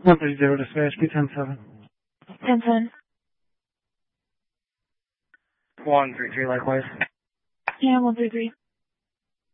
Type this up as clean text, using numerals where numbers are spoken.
130 dispatch, be 10-7. 10-7. 133 likewise. Yeah, 133.